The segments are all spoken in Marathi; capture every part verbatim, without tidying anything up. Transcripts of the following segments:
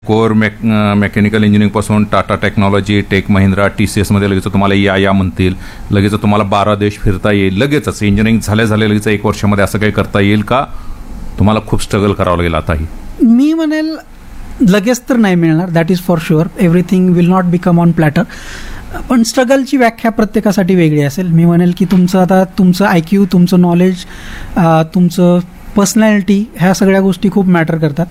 Core make mechanical इंजिनिअरिंगपासून Tata technology, take Mahindra, T C एसमध्ये लगेच तुम्हाला या या म्हणतील, लगेच तुम्हाला बारा देश फिरता येईल, लगेचच इंजिनिअरिंग झाल्या झाल्या लगेच एक वर्षामध्ये असं काही करता येईल का? तुम्हाला खूप स्ट्रगल करावं लागेल आताही. मी म्हणेल लगेच तर नाही मिळणार, that is for sure. Everything will not become on platter. पण स्ट्रगलची व्याख्या प्रत्येकासाठी वेगळी असेल. मी म्हणेल की तुमचं आता तुमचं आय क्यू, तुमचं नॉलेज, तुमचं पर्सनॅलिटी, ह्या सगळ्या गोष्टी खूप मॅटर करतात.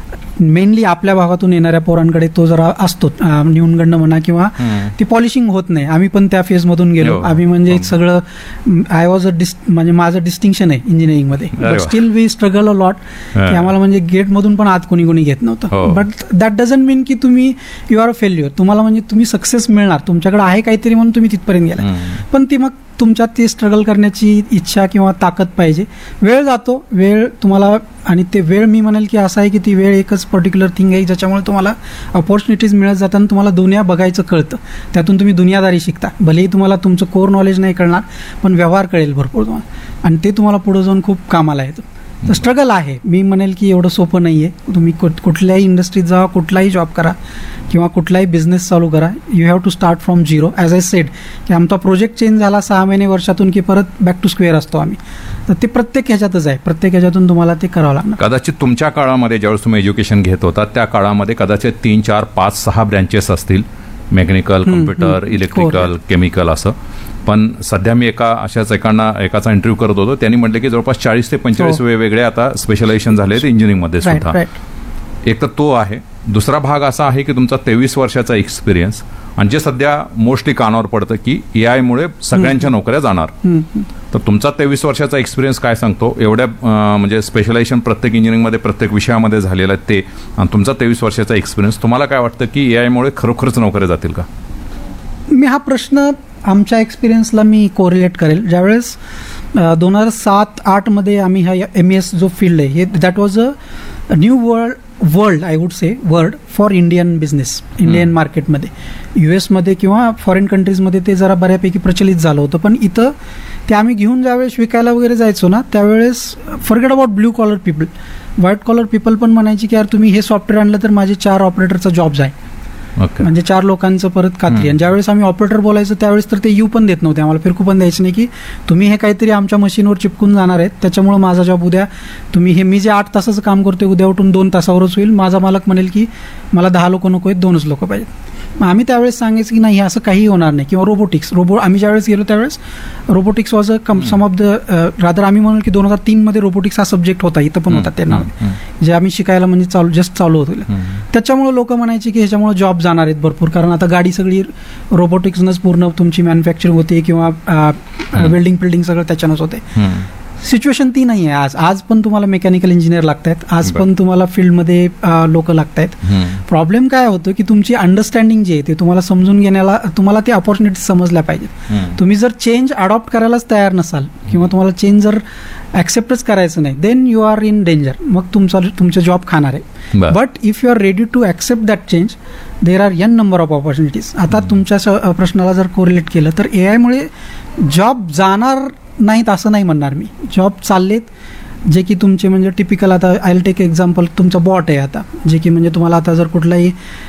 मेनली आपल्या भागातून येणाऱ्या पोरांकडे तो जरा असतो, न्यूनगंड म्हणा किंवा ती पॉलिशिंग होत नाही. आम्ही पण त्या फेजमधून गेलो. आम्ही म्हणजे सगळं आय वॉज अ डिस म्हणजे माझं डिस्टिंक्शन आहे इंजिनिअरिंगमध्ये, but still we struggle a lot की आम्हाला म्हणजे गेटमधून पण आत कोणी कोणी घेत नव्हतं. बट दॅट डझंट मीन की तुम्ही यू आर अ फेल्युअर. तुम्हाला म्हणजे तुम्ही सक्सेस मिळणार, तुमच्याकडे आहे काहीतरी म्हणून तुम्ही तिथपर्यंत गेला. पण ती मग तुमच्यात ती स्ट्रगल करण्याची इच्छा किंवा ताकद पाहिजे. वेळ जातो, वेळ तुम्हाला, आणि ते वेळ मी म्हणेल की असं आहे की ती वेळ एकच पर्टिक्युलर थिंग आहे ज्याच्यामुळे तुम्हाला ऑपॉर्च्युनिटीज मिळत जाताना तुम्हाला दुनिया बघायचं कळतं. त्यातून तुम्ही दुनियादारी शिकता. भलेही तुम्हाला तुमचं कोर नॉलेज नाही कळणार, पण व्यवहार कळेल भरपूर तुम्हाला, आणि ते तुम्हाला पुढे जाऊन खूप कामाला येतं. तर स्ट्रगल आहे. मी म्हणेल की एवढं सोपं नाही आहे. तुम्ही कुठल्याही इंडस्ट्रीत जा, कुठलाही जॉब करा किंवा कुठलाही बिझनेस चालू करा, you have to start from zero. As I said की आमचा प्रोजेक्ट चेंज झाला सहा महिने वर्षातून की परत बॅक टू स्क्वेअर असतो आम्ही. तर ते प्रत्येक ह्याच्यातच आहे, प्रत्येक ह्याच्यातून तुम्हाला ते करावं लागणार. कदाचित तुमच्या काळामध्ये ज्यावेळेस तुम्ही एज्युकेशन घेत होता त्या काळामध्ये कदाचित तीन चार पाच सहा ब्रँचेस असतील, मेकॅनिकल, कम्प्युटर, इलेक्ट्रिकल, केमिकल, असं. पण सध्या मी एका अशाच एकांना एकाचा इंटरव्ह्यू करत होतो, त्यांनी म्हटलं की जवळपास चाळीस ते पंचेचाळीस वेगवेगळे आता स्पेशलायझेशन झाले आहेत इंजिनिअरिंगमध्ये सुद्धा. एक तर तो आहे. दुसरा भाग असा आहे की तुमचा तेवीस वर्षाचा एक्सपिरियन्स, आणि जे सध्या मोस्टली कानावर पडतं की ए आय मुळे सगळ्यांच्या नोकऱ्या जाणार. तर तुमचा तेवीस वर्षाचा एक्सपिरियन्स काय सांगतो? एवढ्या म्हणजे स्पेशलायझेशन प्रत्येक इंजिनिअरिंगमध्ये प्रत्येक विषयामध्ये झालेलं आहे ते, आणि तुमचा तेवीस वर्षाचा एक्सपिरियन्स, तुम्हाला काय वाटतं की ए आय मुळे खरोखरच नोकऱ्या जातील का? मी हा प्रश्न आमच्या एक्सपिरियन्सला मी कोरिलेट करेल. ज्यावेळेस दोन हजार सात आठमध्ये आम्ही हा एम एस जो फील्ड आहे, हे that was a new world world I would say word for Indian business. Indian मार्केटमध्ये, यू एसमध्ये किंवा फॉरेन कंट्रीजमध्ये ते जरा बऱ्यापैकी प्रचलित झालं होतं. पण इथं ते आम्ही घेऊन ज्यावेळेस विकायला वगैरे जायचो ना, त्यावेळेस forget about blue collar people, white collar people पण म्हणायची की यार तुम्ही हे सॉफ्टवेअर आणलं तर माझे चार ऑपरेटरचा जॉब जाय, म्हणजे चार लोकांचं परत खात्री. आणि ज्यावेळेस आम्ही ऑपरेटर बोलायचं त्यावेळेस तर ते यू पण देत नव्हते आम्हाला, फिरकू पण द्यायचं नाही की तुम्ही हे काहीतरी आमच्या मशीनवर चिपकून जाणार आहेत, त्याच्यामुळे माझा जॉब उद्या तुम्ही हे मी जे आठ तासाचं काम करतोय उद्या उठून दोन तासावरच होईल. माझा मालक म्हणेल की मला दहा लोक नको आहेत, दोनच लोक पाहिजेत. मग आम्ही त्यावेळेस सांगायचं की नाही असं काही होणार नाही. किंवा रोबोटिक्स, रोबो आम्ही ज्यावेळेस गेलो त्यावेळेस robotics was a come some of the rather आम्ही म्हणून की दोन हजार तीन मध्ये रोबोटिक्स हा सब्जेक्ट होता, इथं पण होता त्यांना, जे आम्ही शिकायला म्हणजे चालू जस्ट चालू होतं. त्याच्यामुळे लोक म्हणायचे की ह्याच्यामुळे जॉब जाणार आहेत भरपूर, कारण आता गाडी सगळी रोबोटिक्सनंच पूर्ण तुमची मॅन्युफॅक्चरिंग होते किंवा वेल्डिंग फिल्डिंग सगळं त्याच्यानंच होते. सिच्युएशन ती नाही आहे आज. आज पण तुम्हाला मेकॅनिकल इंजिनियर लागत आहेत, आज पण तुम्हाला फील्डमध्ये लोक लागत आहेत. प्रॉब्लेम काय होतो की तुमची अंडरस्टँडिंग जी आहे ते तुम्हाला समजून घेण्याला तुम्हाला ते ऑपॉर्च्युनिटी समजल्या पाहिजेत. तुम्ही जर चेंज अडॉप्ट करायलाच तयार नसाल किंवा तुम्हाला चेंज जर ऍक्सेप्टच करायचं नाही, then you are in danger. मग तुमचा तुमचे जॉब खाणार आहे. But if you R ready to accept that change, there are N number of opportunities. आता तुमच्या प्रश्नाला जर कोरिलेट केलं तर ए आयमुळे जॉब जाणार नाहीत असं नाही म्हणणार मी. जॉब चाललेत जे की तुमचे म्हणजे टिपिकल, आता आय विल टेक एक्झाम्पल, तुमचा बॉट आहे आता, जे की म्हणजे तुम्हाला आता जर कुठलाही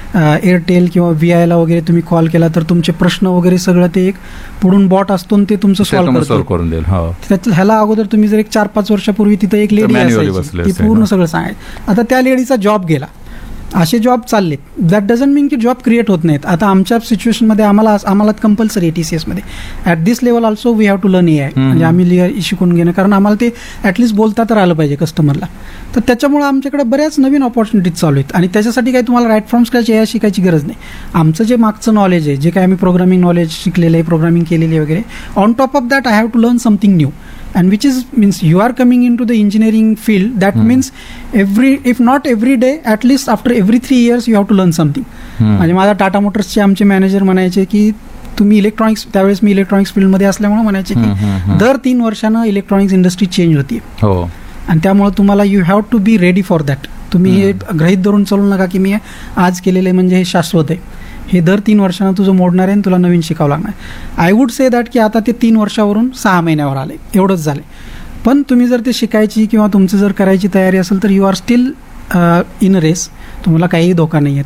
एअरटेल किंवा व्ही आयला वगैरे तुम्ही कॉल केला तर तुमचे प्रश्न वगैरे सगळं ते एक पुढून बॉट असतो आणि ते तुमचं सॉल्व्ह करून देईल. त्यात ह्याला अगोदर तुम्ही जर एक चार पाच वर्षापूर्वी तिथं एक लेडी असायची, ती पूर्ण सगळं सांगायची. आता त्या लेडीचा जॉब गेला. असे जॉब चालले. दॅट डझंट मीन की जॉब क्रिएट होत नाहीत. आता आमच्या सिच्युएशनमध्ये आम्हाला आम्हाला कंपल्सरी आहे टी सी एसमध्ये at this level also we have to learn A I, म्हणजे आम्ही शिकून घेणं, कारण आम्हाला ते ॲटलिस्ट बोलता तर आलं पाहिजे कस्टमरला. तर त्याच्यामुळे आमच्याकडे बऱ्याच नवीन ऑपॉर्च्युनिटीज चालू आहेत, आणि त्याच्यासाठी काही तुम्हाला right from scratch A I शिकायची गरज नाही. आमचं जे मागचं नॉलेज आहे, जे काही आम्ही प्रोग्रामिंग नॉलेज शिकलेलं आहे, प्रोग्रामिंग केलेली वगैरे, on top of that I have to learn something new. And which is means you are coming into the engineering field, that hmm. means every if not every day, at least after every three years you have to learn something. म्हणजे माझा टाटा मोटर्सचे आमचे मॅनेजर म्हणायचे की तुम्ही इलेक्ट्रॉनिक्स, त्यावेळेस मी इलेक्ट्रॉनिक्स फील्डमध्ये असल्यामुळे म्हणायचे की दर तीन वर्षानं इलेक्ट्रॉनिक्स इंडस्ट्री चेंज होती, आणि त्यामुळे तुम्हाला you have to be ready for that. तुम्ही हे गृहीत धरून चालू नका की मी आज केलेले म्हणजे हे शाश्वत आहे. हे दर तीन वर्षानं तुझं मोडणार आहे आणि तुला नवीन शिकावं लागणार. आय वुड से दॅट की आता ते तीन वर्षावरून सहा महिन्यावर आले, एवढंच झाले. पण तुम्ही जर ते शिकायची किंवा तुमचं जर करायची तयारी असेल तर you are still in race. तुम्हाला काहीही धोका नाही आहे